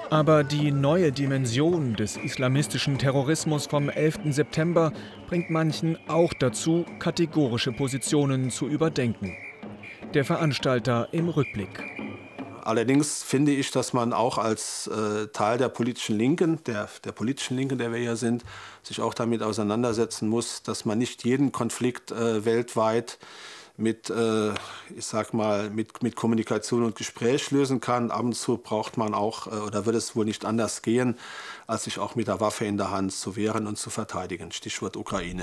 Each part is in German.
Aber die neue Dimension des islamistischen Terrorismus vom 11. September bringt manchen auch dazu, kategorische Positionen zu überdenken. Der Veranstalter im Rückblick. Allerdings finde ich, dass man auch als Teil der politischen Linken, der politischen Linken, der wir hier sind, sich auch damit auseinandersetzen muss, dass man nicht jeden Konflikt weltweit mit Kommunikation und Gespräch lösen kann. Ab und zu braucht man auch, oder wird es wohl nicht anders gehen, als sich auch mit der Waffe in der Hand zu wehren und zu verteidigen. Stichwort Ukraine.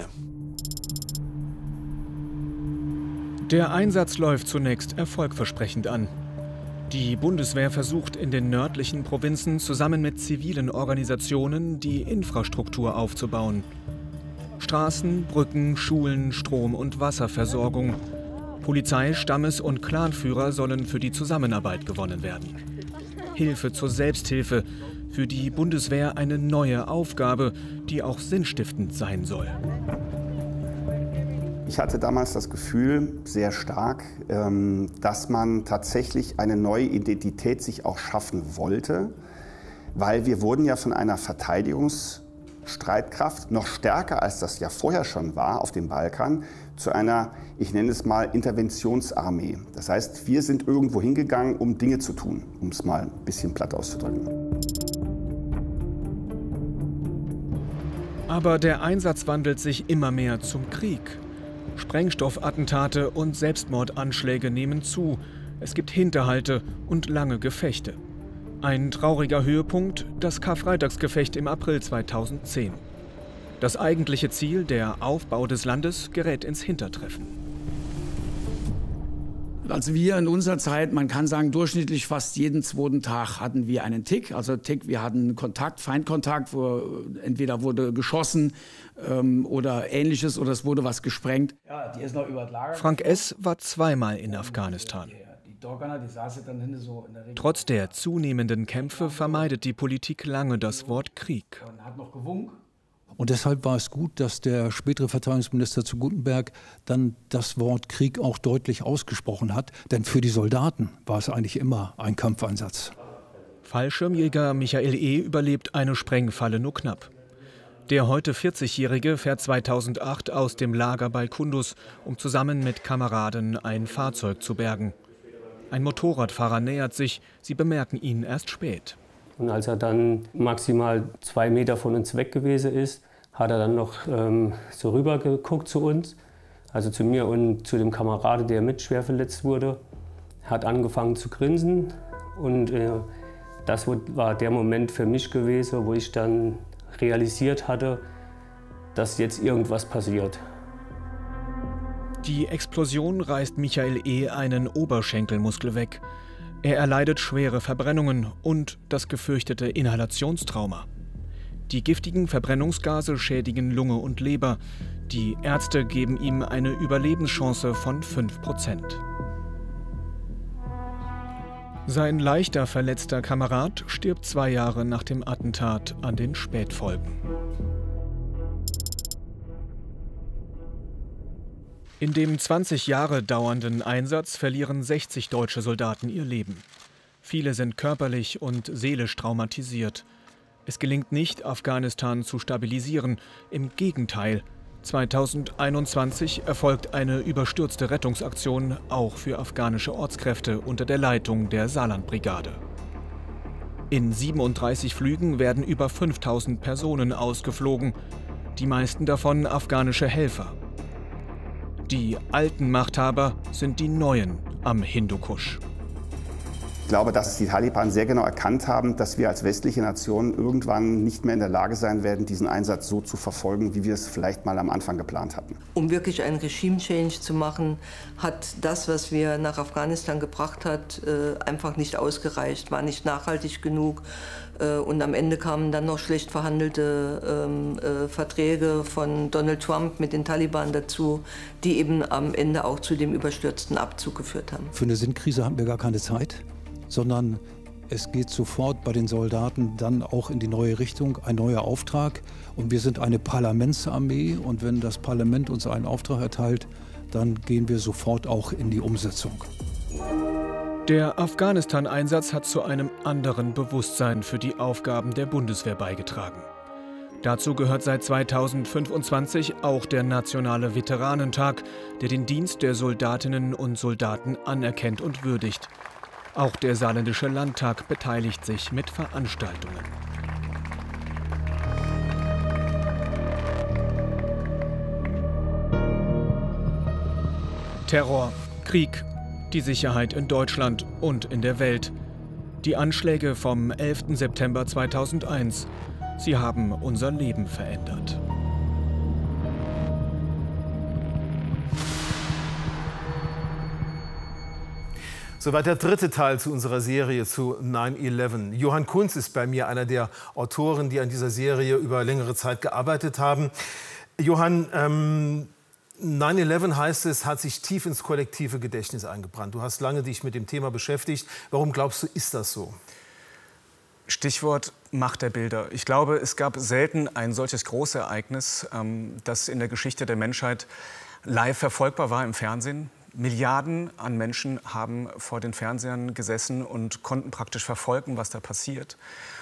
Der Einsatz läuft zunächst erfolgversprechend an. Die Bundeswehr versucht in den nördlichen Provinzen zusammen mit zivilen Organisationen die Infrastruktur aufzubauen. Straßen, Brücken, Schulen, Strom- und Wasserversorgung. Polizei, Stammes- und Clanführer sollen für die Zusammenarbeit gewonnen werden. Hilfe zur Selbsthilfe, für die Bundeswehr eine neue Aufgabe, die auch sinnstiftend sein soll. Ich hatte damals das Gefühl, sehr stark, dass man tatsächlich eine neue Identität sich auch schaffen wollte, weil wir wurden ja von einer Verteidigungsstreitkraft noch stärker, als das ja vorher schon war auf dem Balkan, zu einer, ich nenne es mal, Interventionsarmee. Das heißt, wir sind irgendwo hingegangen, um Dinge zu tun, um es mal ein bisschen platt auszudrücken. Aber der Einsatz wandelt sich immer mehr zum Krieg. Sprengstoffattentate und Selbstmordanschläge nehmen zu. Es gibt Hinterhalte und lange Gefechte. Ein trauriger Höhepunkt, das Karfreitagsgefecht im April 2010. Das eigentliche Ziel, der Aufbau des Landes, gerät ins Hintertreffen. Also wir in unserer Zeit, man kann sagen, durchschnittlich fast jeden zweiten Tag hatten wir einen Tick. Also Tick, wir hatten Kontakt, Feindkontakt, wo entweder wurde geschossen oder Ähnliches oder es wurde was gesprengt. Ja, die ist noch über das Lager. Frank S. war zweimal in Afghanistan. Trotz der zunehmenden Kämpfe vermeidet die Politik lange das Wort Krieg. Und deshalb war es gut, dass der spätere Verteidigungsminister zu Guttenberg dann das Wort Krieg auch deutlich ausgesprochen hat. Denn für die Soldaten war es eigentlich immer ein Kampfeinsatz. Fallschirmjäger Michael E. überlebt eine Sprengfalle nur knapp. Der heute 40-Jährige fährt 2008 aus dem Lager bei Kunduz, um zusammen mit Kameraden ein Fahrzeug zu bergen. Ein Motorradfahrer nähert sich, sie bemerken ihn erst spät. Und als er dann maximal 2 Meter von uns weg gewesen ist, hat er dann noch so rüber geguckt zu uns, also zu mir und zu dem Kameraden, der mit schwer verletzt wurde, hat angefangen zu grinsen. Und das war der Moment für mich gewesen, wo ich dann realisiert hatte, dass jetzt irgendwas passiert. Die Explosion reißt Michael E. einen Oberschenkelmuskel weg. Er erleidet schwere Verbrennungen und das gefürchtete Inhalationstrauma. Die giftigen Verbrennungsgase schädigen Lunge und Leber. Die Ärzte geben ihm eine Überlebenschance von 5%. Sein leichter verletzter Kamerad stirbt 2 Jahre nach dem Attentat an den Spätfolgen. In dem 20 Jahre dauernden Einsatz verlieren 60 deutsche Soldaten ihr Leben. Viele sind körperlich und seelisch traumatisiert. Es gelingt nicht, Afghanistan zu stabilisieren. Im Gegenteil, 2021 erfolgt eine überstürzte Rettungsaktion auch für afghanische Ortskräfte unter der Leitung der Saarlandbrigade. In 37 Flügen werden über 5000 Personen ausgeflogen, die meisten davon afghanische Helfer. Die alten Machthaber sind die neuen am Hindukusch. Ich glaube, dass die Taliban sehr genau erkannt haben, dass wir als westliche Nation irgendwann nicht mehr in der Lage sein werden, diesen Einsatz so zu verfolgen, wie wir es vielleicht mal am Anfang geplant hatten. Um wirklich einen Regime-Change zu machen, hat das, was wir nach Afghanistan gebracht hat, einfach nicht ausgereicht, war nicht nachhaltig genug. Und am Ende kamen dann noch schlecht verhandelte Verträge von Donald Trump mit den Taliban dazu, die eben am Ende auch zu dem überstürzten Abzug geführt haben. Für eine Sinnkrise haben wir gar keine Zeit, sondern es geht sofort bei den Soldaten dann auch in die neue Richtung, ein neuer Auftrag. Und wir sind eine Parlamentsarmee und wenn das Parlament uns einen Auftrag erteilt, dann gehen wir sofort auch in die Umsetzung. Der Afghanistan-Einsatz hat zu einem anderen Bewusstsein für die Aufgaben der Bundeswehr beigetragen. Dazu gehört seit 2025 auch der Nationale Veteranentag, der den Dienst der Soldatinnen und Soldaten anerkennt und würdigt. Auch der Saarländische Landtag beteiligt sich mit Veranstaltungen. Terror, Krieg, die Sicherheit in Deutschland und in der Welt. Die Anschläge vom 11. September 2001. Sie haben unser Leben verändert. Soweit der dritte Teil zu unserer Serie zu 9/11. Johann Kunz ist bei mir, einer der Autoren, die an dieser Serie über längere Zeit gearbeitet haben. Johann, 9/11 heißt es, hat sich tief ins kollektive Gedächtnis eingebrannt. Du hast lange dich mit dem Thema beschäftigt. Warum glaubst du, ist das so? Stichwort Macht der Bilder. Ich glaube, es gab selten ein solches Großereignis, das in der Geschichte der Menschheit live verfolgbar war im Fernsehen. Milliarden an Menschen haben vor den Fernsehern gesessen und konnten praktisch verfolgen, was da passiert.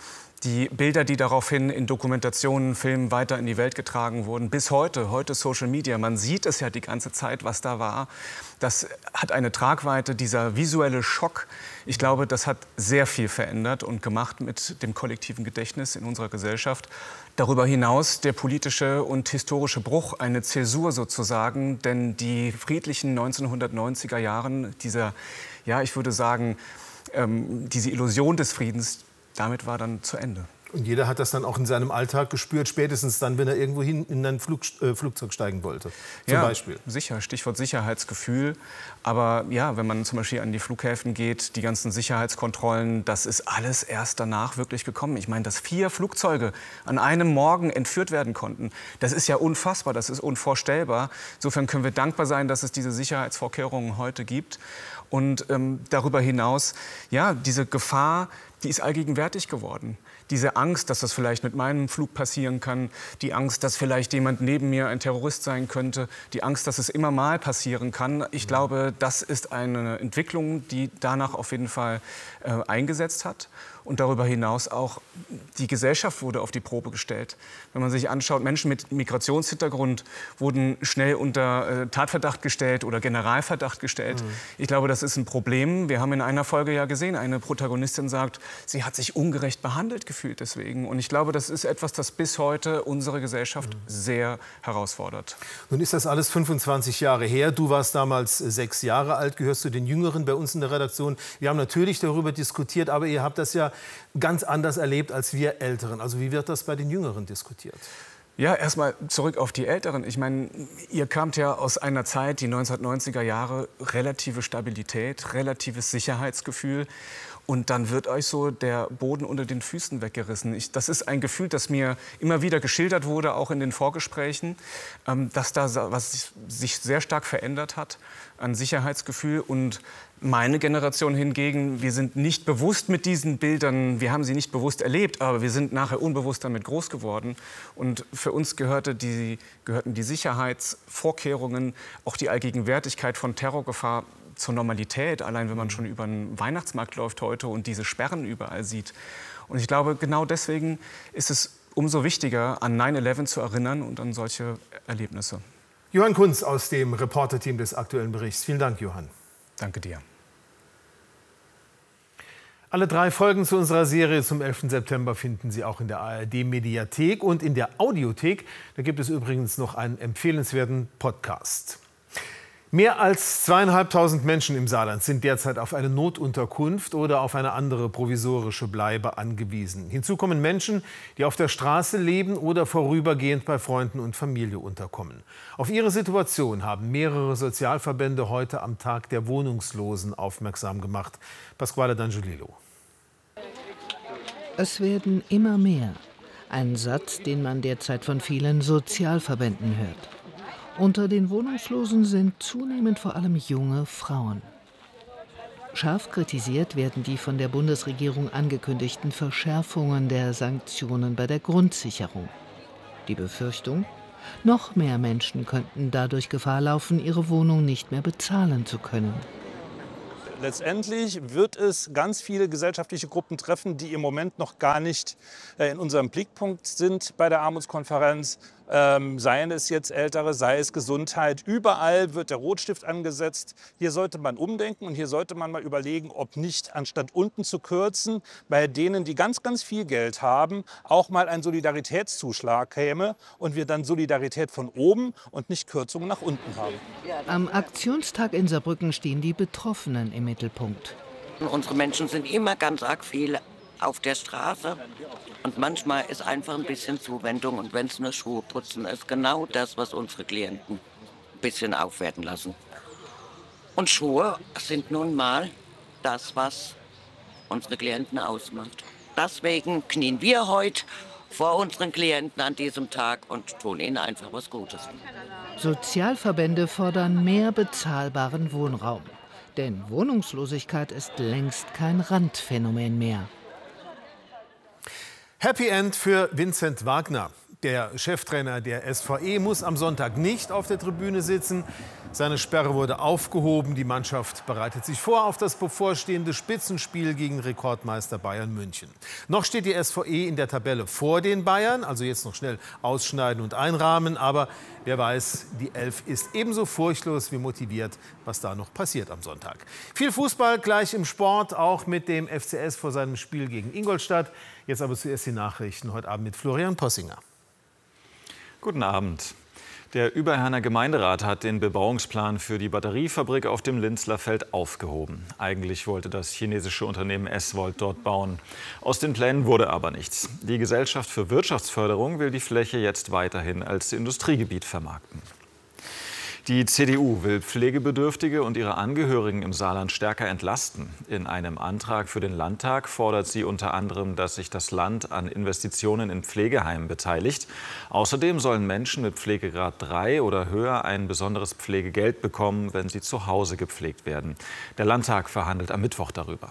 Die Bilder, die daraufhin in Dokumentationen, Filmen weiter in die Welt getragen wurden, bis heute Social Media, man sieht es ja die ganze Zeit, was da war. Das hat eine Tragweite, dieser visuelle Schock. Ich glaube, das hat sehr viel verändert und gemacht mit dem kollektiven Gedächtnis in unserer Gesellschaft. Darüber hinaus der politische und historische Bruch, eine Zäsur sozusagen, denn die friedlichen 1990er Jahren, ich würde sagen, diese Illusion des Friedens, damit war dann zu Ende. Und jeder hat das dann auch in seinem Alltag gespürt, spätestens dann, wenn er irgendwo hin in ein Flugzeug steigen wollte, zum Beispiel. Sicher, Stichwort Sicherheitsgefühl. Aber ja, wenn man zum Beispiel an die Flughäfen geht, die ganzen Sicherheitskontrollen, das ist alles erst danach wirklich gekommen. Ich meine, dass 4 Flugzeuge an einem Morgen entführt werden konnten, das ist ja unfassbar, das ist unvorstellbar. Insofern können wir dankbar sein, dass es diese Sicherheitsvorkehrungen heute gibt. Und darüber hinaus, ja, diese Gefahr, die ist allgegenwärtig geworden. Diese Angst, dass das vielleicht mit meinem Flug passieren kann, die Angst, dass vielleicht jemand neben mir ein Terrorist sein könnte, die Angst, dass es immer mal passieren kann. Ich glaube, das ist eine Entwicklung, die danach auf jeden Fall eingesetzt hat. Und darüber hinaus auch die Gesellschaft wurde auf die Probe gestellt. Wenn man sich anschaut, Menschen mit Migrationshintergrund wurden schnell unter Tatverdacht gestellt oder Generalverdacht gestellt. Ich glaube, das ist ein Problem. Wir haben in einer Folge ja gesehen, eine Protagonistin sagt, sie hat sich ungerecht behandelt gefühlt deswegen. Und ich glaube, das ist etwas, das bis heute unsere Gesellschaft sehr herausfordert. Nun ist das alles 25 Jahre her. Du warst damals 6 Jahre alt, gehörst zu den Jüngeren bei uns in der Redaktion. Wir haben natürlich darüber diskutiert, aber ihr habt das ja ganz anders erlebt als wir Älteren. Also wie wird das bei den Jüngeren diskutiert? Ja, erstmal zurück auf die Älteren. Ich meine, ihr kamt ja aus einer Zeit, die 1990er Jahre, relative Stabilität, relatives Sicherheitsgefühl. Und dann wird euch so der Boden unter den Füßen weggerissen. Das ist ein Gefühl, das mir immer wieder geschildert wurde, auch in den Vorgesprächen, dass da was sich sehr stark verändert hat an Sicherheitsgefühl. Und meine Generation hingegen, wir sind nicht bewusst mit diesen Bildern, wir haben sie nicht bewusst erlebt, aber wir sind nachher unbewusst damit groß geworden. Und für uns gehörten die Sicherheitsvorkehrungen, auch die Allgegenwärtigkeit von Terrorgefahr zur Normalität, allein wenn man schon über einen Weihnachtsmarkt läuft heute und diese Sperren überall sieht. Und ich glaube, genau deswegen ist es umso wichtiger, an 9/11 zu erinnern und an solche Erlebnisse. Johann Kunz aus dem Reporterteam des Aktuellen Berichts. Vielen Dank, Johann. Danke dir. Alle 3 Folgen zu unserer Serie zum 11. September finden Sie auch in der ARD-Mediathek und in der Audiothek. Da gibt es übrigens noch einen empfehlenswerten Podcast. Mehr als 2.500 Menschen im Saarland sind derzeit auf eine Notunterkunft oder auf eine andere provisorische Bleibe angewiesen. Hinzu kommen Menschen, die auf der Straße leben oder vorübergehend bei Freunden und Familie unterkommen. Auf ihre Situation haben mehrere Sozialverbände heute am Tag der Wohnungslosen aufmerksam gemacht. Pasquale D'Angiolillo. Es werden immer mehr. Ein Satz, den man derzeit von vielen Sozialverbänden hört. Unter den Wohnungslosen sind zunehmend vor allem junge Frauen. Scharf kritisiert werden die von der Bundesregierung angekündigten Verschärfungen der Sanktionen bei der Grundsicherung. Die Befürchtung, noch mehr Menschen könnten dadurch Gefahr laufen, ihre Wohnung nicht mehr bezahlen zu können. letztendlich wird es ganz viele gesellschaftliche Gruppen treffen, die im Moment noch gar nicht in unserem Blickpunkt sind bei der Armutskonferenz. Seien es jetzt Ältere, sei es Gesundheit. Überall wird der Rotstift angesetzt. Hier sollte man umdenken und hier sollte man mal überlegen, ob nicht, anstatt unten zu kürzen, bei denen, die ganz, ganz viel Geld haben, auch mal ein Solidaritätszuschlag käme und wir dann Solidarität von oben und nicht Kürzungen nach unten haben. Am Aktionstag in Saarbrücken stehen die Betroffenen im Mittelpunkt. Unsere Menschen sind immer ganz arg viel auf der Straße und manchmal ist einfach ein bisschen Zuwendung und wenn es nur Schuhe putzen ist, genau das, was unsere Klienten ein bisschen aufwerten lassen. Und Schuhe sind nun mal das, was unsere Klienten ausmacht. Deswegen knien wir heute vor unseren Klienten an diesem Tag und tun ihnen einfach was Gutes. Sozialverbände fordern mehr bezahlbaren Wohnraum. Denn Wohnungslosigkeit ist längst kein Randphänomen mehr. Happy End für Vincent Wagner. Der Cheftrainer der SVE muss am Sonntag nicht auf der Tribüne sitzen. Seine Sperre wurde aufgehoben. Die Mannschaft bereitet sich vor auf das bevorstehende Spitzenspiel gegen Rekordmeister Bayern München. Noch steht die SVE in der Tabelle vor den Bayern, also jetzt noch schnell ausschneiden und einrahmen. Aber wer weiß, die Elf ist ebenso furchtlos wie motiviert, was da noch passiert am Sonntag. Viel Fußball gleich im Sport, auch mit dem FCS vor seinem Spiel gegen Ingolstadt. Jetzt aber zuerst die Nachrichten, heute Abend mit Florian Possinger. Guten Abend. Der Überherner Gemeinderat hat den Bebauungsplan für die Batteriefabrik auf dem Linzler Feld aufgehoben. Eigentlich wollte das chinesische Unternehmen S-Volt dort bauen. Aus den Plänen wurde aber nichts. Die Gesellschaft für Wirtschaftsförderung will die Fläche jetzt weiterhin als Industriegebiet vermarkten. Die CDU will Pflegebedürftige und ihre Angehörigen im Saarland stärker entlasten. In einem Antrag für den Landtag fordert sie unter anderem, dass sich das Land an Investitionen in Pflegeheimen beteiligt. Außerdem sollen Menschen mit Pflegegrad 3 oder höher ein besonderes Pflegegeld bekommen, wenn sie zu Hause gepflegt werden. Der Landtag verhandelt am Mittwoch darüber.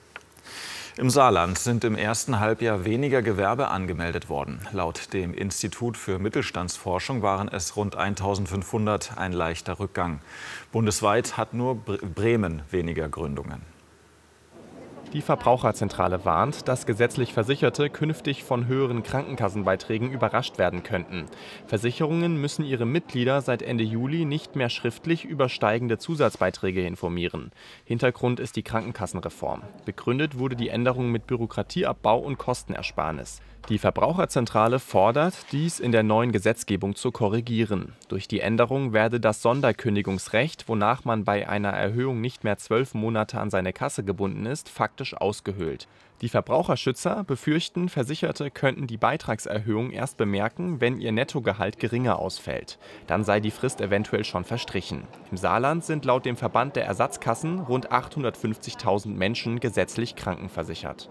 Im Saarland sind im ersten Halbjahr weniger Gewerbe angemeldet worden. Laut dem Institut für Mittelstandsforschung waren es rund 1.500, ein leichter Rückgang. Bundesweit hat nur Bremen weniger Gründungen. Die Verbraucherzentrale warnt, dass gesetzlich Versicherte künftig von höheren Krankenkassenbeiträgen überrascht werden könnten. Versicherungen müssen ihre Mitglieder seit Ende Juli nicht mehr schriftlich über steigende Zusatzbeiträge informieren. Hintergrund ist die Krankenkassenreform. Begründet wurde die Änderung mit Bürokratieabbau und Kostenersparnis. Die Verbraucherzentrale fordert, dies in der neuen Gesetzgebung zu korrigieren. Durch die Änderung werde das Sonderkündigungsrecht, wonach man bei einer Erhöhung nicht mehr 12 Monate an seine Kasse gebunden ist, faktisch ausgehöhlt. Die Verbraucherschützer befürchten, Versicherte könnten die Beitragserhöhung erst bemerken, wenn ihr Nettogehalt geringer ausfällt. Dann sei die Frist eventuell schon verstrichen. Im Saarland sind laut dem Verband der Ersatzkassen rund 850.000 Menschen gesetzlich krankenversichert.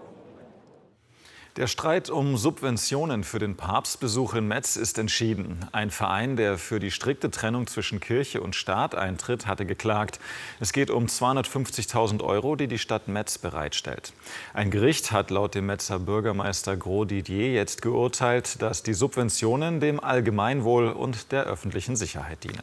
Der Streit um Subventionen für den Papstbesuch in Metz ist entschieden. Ein Verein, der für die strikte Trennung zwischen Kirche und Staat eintritt, hatte geklagt. Es geht um 250.000 €, die die Stadt Metz bereitstellt. Ein Gericht hat laut dem Metzer Bürgermeister Gros Didier jetzt geurteilt, dass die Subventionen dem Allgemeinwohl und der öffentlichen Sicherheit dienen.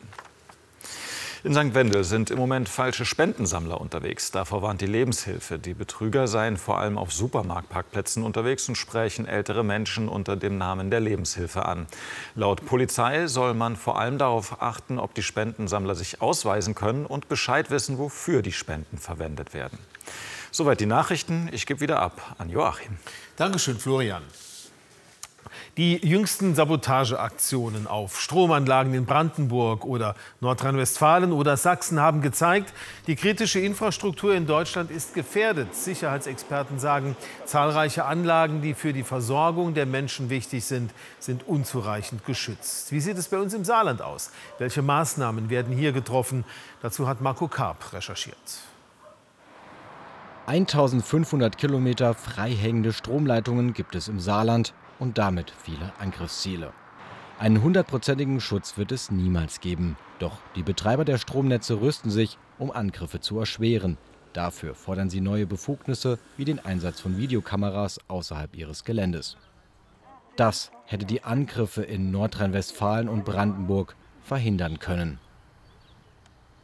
In St. Wendel sind im Moment falsche Spendensammler unterwegs. Davor warnt die Lebenshilfe. Die Betrüger seien vor allem auf Supermarktparkplätzen unterwegs und sprechen ältere Menschen unter dem Namen der Lebenshilfe an. Laut Polizei soll man vor allem darauf achten, ob die Spendensammler sich ausweisen können und Bescheid wissen, wofür die Spenden verwendet werden. Soweit die Nachrichten. Ich gebe wieder ab an Joachim. Dankeschön, Florian. Die jüngsten Sabotageaktionen auf Stromanlagen in Brandenburg oder Nordrhein-Westfalen oder Sachsen haben gezeigt, die kritische Infrastruktur in Deutschland ist gefährdet. Sicherheitsexperten sagen, zahlreiche Anlagen, die für die Versorgung der Menschen wichtig sind, sind unzureichend geschützt. Wie sieht es bei uns im Saarland aus? Welche Maßnahmen werden hier getroffen? Dazu hat Marco Karp recherchiert. 1500 Kilometer freihängende Stromleitungen gibt es im Saarland. Und damit viele Angriffsziele. Einen 100%igen Schutz wird es niemals geben. Doch die Betreiber der Stromnetze rüsten sich, um Angriffe zu erschweren. Dafür fordern sie neue Befugnisse wie den Einsatz von Videokameras außerhalb ihres Geländes. Das hätte die Angriffe in Nordrhein-Westfalen und Brandenburg verhindern können.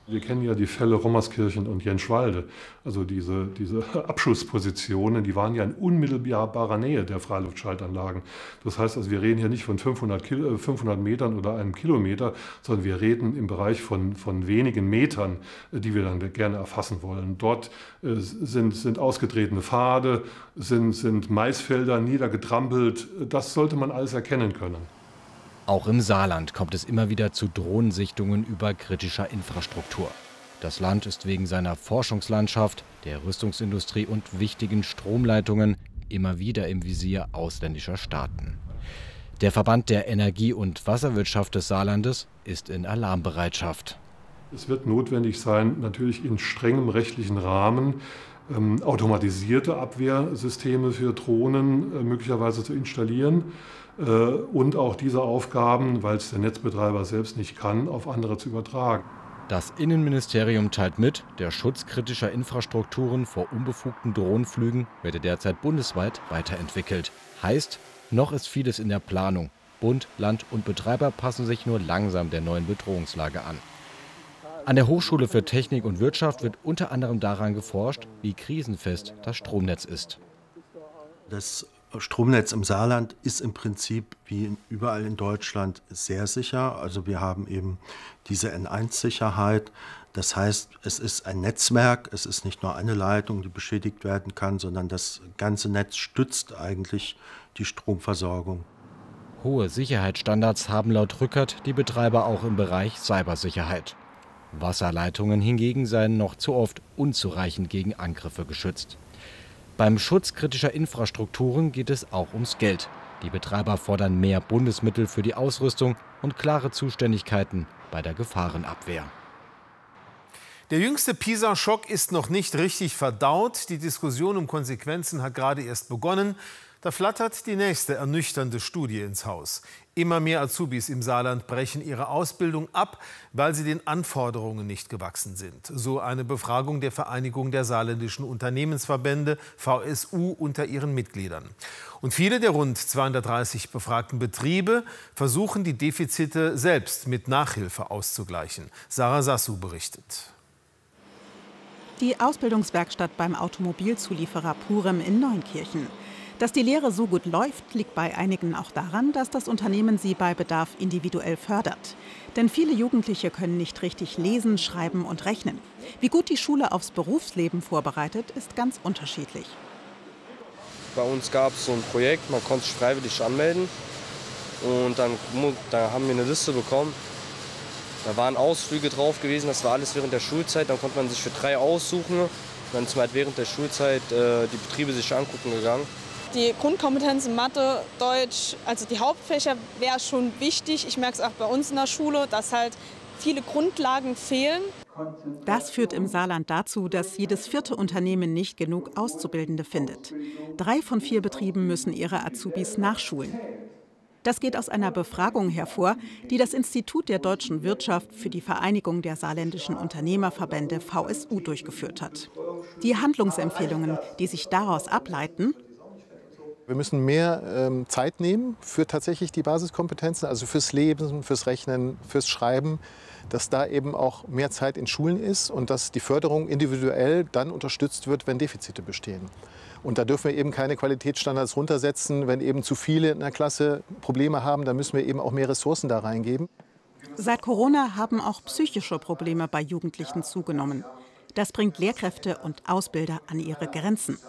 Wir kennen ja die Fälle Rommerskirchen und Jenschwalde. Also diese Abschusspositionen, die waren ja in unmittelbarer Nähe der Freiluftschaltanlagen. Das heißt, also wir reden hier nicht von 500 Metern oder einem Kilometer, sondern wir reden im Bereich von wenigen Metern, die wir dann gerne erfassen wollen. Dort sind ausgetretene Pfade, sind Maisfelder niedergetrampelt. Das sollte man alles erkennen können. Auch im Saarland kommt es immer wieder zu Drohnensichtungen über kritischer Infrastruktur. Das Land ist wegen seiner Forschungslandschaft, der Rüstungsindustrie und wichtigen Stromleitungen immer wieder im Visier ausländischer Staaten. Der Verband der Energie- und Wasserwirtschaft des Saarlandes ist in Alarmbereitschaft. Es wird notwendig sein, natürlich in strengem rechtlichen Rahmen automatisierte Abwehrsysteme für Drohnen möglicherweise zu installieren. Und auch diese Aufgaben, weil es der Netzbetreiber selbst nicht kann, auf andere zu übertragen. Das Innenministerium teilt mit, der Schutz kritischer Infrastrukturen vor unbefugten Drohnenflügen werde derzeit bundesweit weiterentwickelt. Heißt, noch ist vieles in der Planung. Bund, Land und Betreiber passen sich nur langsam der neuen Bedrohungslage an. An der Hochschule für Technik und Wirtschaft wird unter anderem daran geforscht, wie krisenfest das Stromnetz ist. Das Stromnetz im Saarland ist im Prinzip wie überall in Deutschland sehr sicher. Also wir haben eben diese N1-Sicherheit. Das heißt, es ist ein Netzwerk, es ist nicht nur eine Leitung, die beschädigt werden kann, sondern das ganze Netz stützt eigentlich die Stromversorgung. Hohe Sicherheitsstandards haben laut Rückert die Betreiber auch im Bereich Cybersicherheit. Wasserleitungen hingegen seien noch zu oft unzureichend gegen Angriffe geschützt. Beim Schutz kritischer Infrastrukturen geht es auch ums Geld. Die Betreiber fordern mehr Bundesmittel für die Ausrüstung und klare Zuständigkeiten bei der Gefahrenabwehr. Der jüngste PISA-Schock ist noch nicht richtig verdaut. Die Diskussion um Konsequenzen hat gerade erst begonnen. Da flattert die nächste ernüchternde Studie ins Haus. Immer mehr Azubis im Saarland brechen ihre Ausbildung ab, weil sie den Anforderungen nicht gewachsen sind. So eine Befragung der Vereinigung der saarländischen Unternehmensverbände VSU unter ihren Mitgliedern. Und viele der rund 230 befragten Betriebe versuchen, die Defizite selbst mit Nachhilfe auszugleichen. Sarah Sassu berichtet. Die Ausbildungswerkstatt beim Automobilzulieferer Purem in Neunkirchen. Dass die Lehre so gut läuft, liegt bei einigen auch daran, dass das Unternehmen sie bei Bedarf individuell fördert. Denn viele Jugendliche können nicht richtig lesen, schreiben und rechnen. Wie gut die Schule aufs Berufsleben vorbereitet, ist ganz unterschiedlich. Bei uns gab es so ein Projekt, man konnte sich freiwillig anmelden. Und dann haben wir eine Liste bekommen. Da waren Ausflüge drauf gewesen, das war alles während der Schulzeit. Dann konnte man sich für 3 aussuchen. Dann sind wir halt während der Schulzeit die Betriebe sich angucken gegangen. Die Grundkompetenzen Mathe, Deutsch, also die Hauptfächer wäre schon wichtig. Ich merke es auch bei uns in der Schule, dass halt viele Grundlagen fehlen. Das führt im Saarland dazu, dass jedes 4. Unternehmen nicht genug Auszubildende findet. 3 von 4 Betrieben müssen ihre Azubis nachschulen. Das geht aus einer Befragung hervor, die das Institut der deutschen Wirtschaft für die Vereinigung der saarländischen Unternehmerverbände VSU durchgeführt hat. Die Handlungsempfehlungen, die sich daraus ableiten: Wir müssen mehr Zeit nehmen für tatsächlich die Basiskompetenzen, also fürs Lesen, fürs Rechnen, fürs Schreiben, dass da eben auch mehr Zeit in Schulen ist und dass die Förderung individuell dann unterstützt wird, wenn Defizite bestehen. Und da dürfen wir eben keine Qualitätsstandards runtersetzen. Wenn eben zu viele in der Klasse Probleme haben, dann müssen wir eben auch mehr Ressourcen da reingeben. Seit Corona haben auch psychische Probleme bei Jugendlichen zugenommen. Das bringt Lehrkräfte und Ausbilder an ihre Grenzen.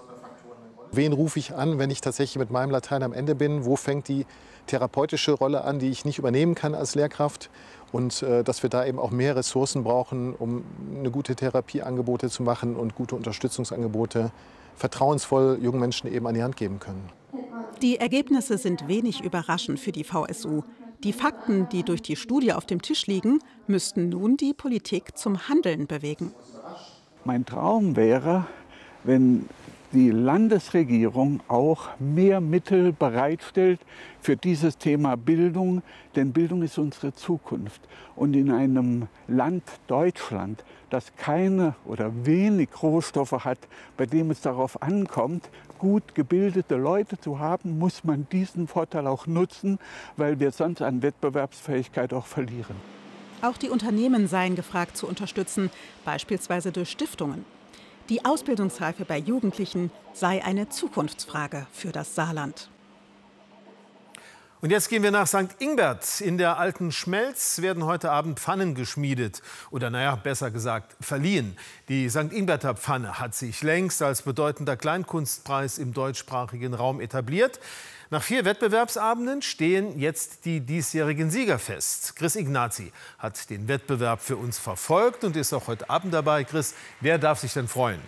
Wen rufe ich an, wenn ich tatsächlich mit meinem Latein am Ende bin? Wo fängt die therapeutische Rolle an, die ich nicht übernehmen kann als Lehrkraft? Und dass wir da eben auch mehr Ressourcen brauchen, um eine gute Therapieangebote zu machen und gute Unterstützungsangebote vertrauensvoll jungen Menschen eben an die Hand geben können. Die Ergebnisse sind wenig überraschend für die VSU. Die Fakten, die durch die Studie auf dem Tisch liegen, müssten nun die Politik zum Handeln bewegen. Mein Traum wäre, wenn die Landesregierung auch mehr Mittel bereitstellt für dieses Thema Bildung, denn Bildung ist unsere Zukunft. Und in einem Land Deutschland, das keine oder wenig Rohstoffe hat, bei dem es darauf ankommt, gut gebildete Leute zu haben, muss man diesen Vorteil auch nutzen, weil wir sonst an Wettbewerbsfähigkeit auch verlieren. Auch die Unternehmen seien gefragt zu unterstützen, beispielsweise durch Stiftungen. Die Ausbildungsreife bei Jugendlichen sei eine Zukunftsfrage für das Saarland. Und jetzt gehen wir nach St. Ingbert. In der alten Schmelz werden heute Abend Pfannen geschmiedet. Oder naja, besser gesagt, verliehen. Die St. Ingberter Pfanne hat sich längst als bedeutender Kleinkunstpreis im deutschsprachigen Raum etabliert. Nach 4 Wettbewerbsabenden stehen jetzt die diesjährigen Sieger fest. Chris Ignazi hat den Wettbewerb für uns verfolgt und ist auch heute Abend dabei. Chris, wer darf sich denn freuen?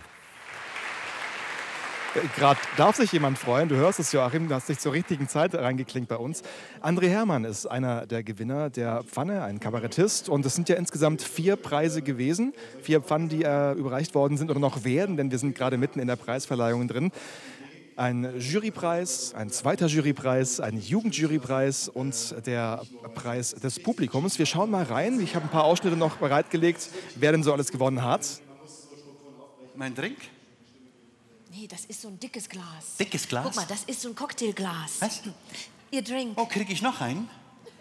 Gerade darf sich jemand freuen. Du hörst es, Joachim, du hast dich zur richtigen Zeit reingeklinkt bei uns. André Herrmann ist einer der Gewinner der Pfanne, ein Kabarettist. Und es sind ja insgesamt 4 Preise gewesen. 4 Pfannen, die überreicht worden sind oder noch werden, denn wir sind gerade mitten in der Preisverleihung drin. Ein Jurypreis, ein zweiter Jurypreis, ein Jugendjurypreis und der Preis des Publikums. Wir schauen mal rein. Ich habe ein paar Ausschnitte noch bereitgelegt, wer denn so alles gewonnen hat. Mein Drink? Nee, das ist so ein dickes Glas. Dickes Glas? Guck mal, das ist so ein Cocktailglas. Was? Ihr Drink. Oh, kriege ich noch einen?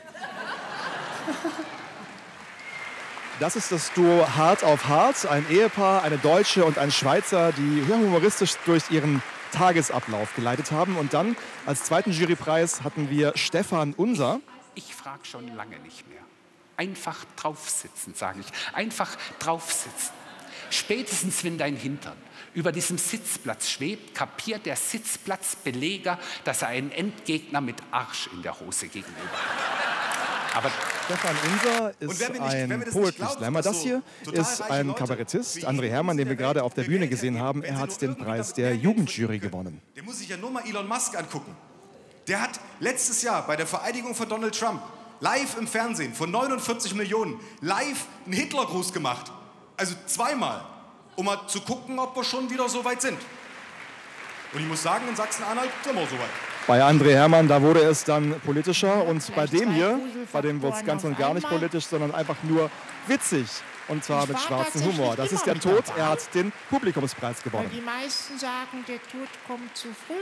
Das ist das Duo Hart auf Hart, ein Ehepaar, eine Deutsche und ein Schweizer, die humoristisch durch ihren Tagesablauf geleitet haben. Und dann als zweiten Jurypreis hatten wir Stefan Unser. Ich frage schon lange nicht mehr. Einfach draufsitzen, sage ich. Einfach draufsitzen. Spätestens, wenn dein Hintern über diesem Sitzplatz schwebt, kapiert der Sitzplatzbeleger, dass er einen Endgegner mit Arsch in der Hose gegenüber hat. Aber Stefan Unser ist ein Poetry Slammer. Das hier ist ein Kabarettist, André Herrmann, den wir gerade auf der Bühne gesehen haben. Er hat den Preis der Jugendjury gewonnen. Der muss sich ja nur mal Elon Musk angucken. Der hat letztes Jahr bei der Vereidigung von Donald Trump live im Fernsehen von 49 Millionen live einen Hitlergruß gemacht. Also zweimal, um mal zu gucken, ob wir schon wieder so weit sind. Und ich muss sagen, in Sachsen-Anhalt sind wir so weit. Bei André Herrmann, da wurde es dann politischer. Und bei dem hier, bei dem wird es ganz und gar nicht politisch, sondern einfach nur witzig. Und zwar mit schwarzem Humor. Das ist der Tod. Er hat den Publikumspreis gewonnen. Die meisten sagen, der Tod kommt zu früh.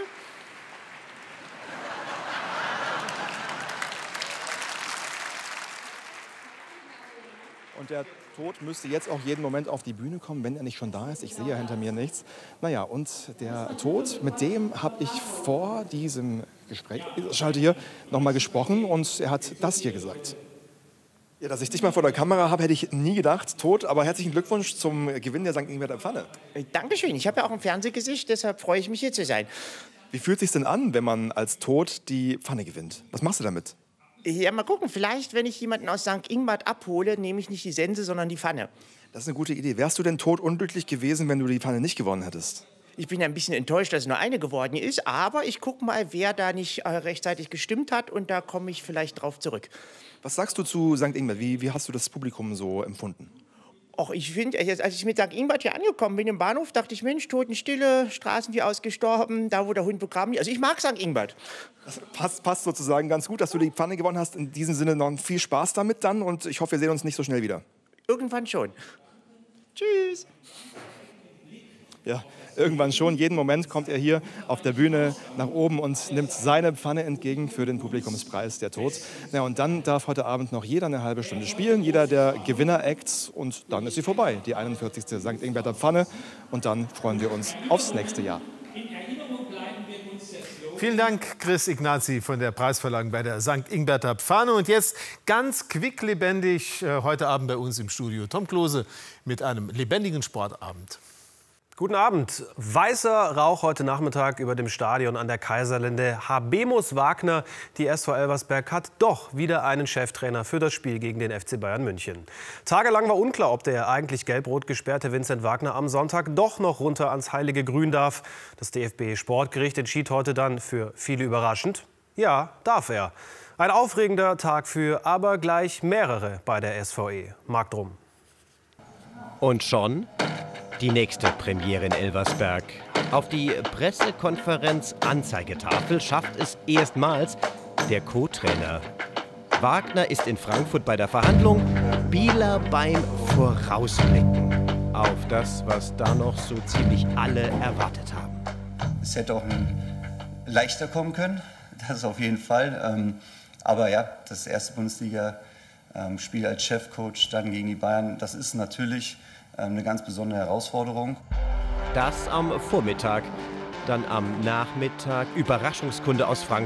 Und der Tod müsste jetzt auch jeden Moment auf die Bühne kommen, wenn er nicht schon da ist. Ich sehe ja hinter mir nichts. Naja, und der Tod, mit dem habe ich vor diesem Gespräch, schalte hier, nochmal gesprochen. Und er hat das hier gesagt. Ja, dass ich dich mal vor der Kamera habe, hätte ich nie gedacht. Tod, aber herzlichen Glückwunsch zum Gewinn der St. Ingberter Pfanne. Dankeschön, ich habe ja auch ein Fernsehgesicht, deshalb freue ich mich, hier zu sein. Wie fühlt es sich denn an, wenn man als Tod die Pfanne gewinnt? Was machst du damit? Ja, mal gucken, vielleicht, wenn ich jemanden aus St. Ingbert abhole, nehme ich nicht die Sense, sondern die Pfanne. Das ist eine gute Idee. Wärst du denn todunglücklich gewesen, wenn du die Pfanne nicht gewonnen hättest? Ich bin ein bisschen enttäuscht, dass es nur eine geworden ist, aber ich gucke mal, wer da nicht rechtzeitig gestimmt hat und da komme ich vielleicht drauf zurück. Was sagst du zu St. Ingbert? Wie hast du das Publikum so empfunden? Och, ich finde, als ich mit St. Ingbert hier angekommen bin im Bahnhof, dachte ich, Mensch, Totenstille, Straßen wie ausgestorben, da wo der Hund begraben ist. Also ich mag St. Ingbert. Das passt sozusagen ganz gut, dass du die Pfanne gewonnen hast. In diesem Sinne noch viel Spaß damit dann und ich hoffe, wir sehen uns nicht so schnell wieder. Irgendwann schon. Tschüss. Ja, irgendwann schon. Jeden Moment kommt er hier auf der Bühne nach oben und nimmt seine Pfanne entgegen für den Publikumspreis, der Tod. Ja, und dann darf heute Abend noch jeder eine halbe Stunde spielen, jeder der Gewinner-Acts. Und dann ist sie vorbei, die 41. St. Ingberter Pfanne. Und dann freuen wir uns aufs nächste Jahr. Vielen Dank, Chris Ignazi von der Preisverleihung bei der St. Ingberter Pfanne. Und jetzt ganz quicklebendig heute Abend bei uns im Studio Tom Klose mit einem lebendigen Sportabend. Guten Abend. Weißer Rauch heute Nachmittag über dem Stadion an der Kaiserlinde. Habemus Wagner, die SV Elversberg, hat doch wieder einen Cheftrainer für das Spiel gegen den FC Bayern München. Tagelang war unklar, ob der eigentlich gelb-rot gesperrte Vincent Wagner am Sonntag doch noch runter ans heilige Grün darf. Das DFB-Sportgericht entschied heute dann für viele überraschend: ja, darf er. Ein aufregender Tag für aber gleich mehrere bei der SVE. Marc Drum. Und schon die nächste Premiere in Elversberg. Auf die Pressekonferenz Anzeigetafel schafft es erstmals der Co-Trainer. Wagner ist in Frankfurt bei der Verhandlung, Bieler beim Vorausblicken auf das, was da noch so ziemlich alle erwartet haben. Es hätte auch leichter kommen können, das auf jeden Fall. Aber ja, das erste Bundesliga Spiel als Chefcoach dann gegen die Bayern, das ist natürlich eine ganz besondere Herausforderung. Das am Vormittag. Dann am Nachmittag Überraschungskunde aus Frankfurt.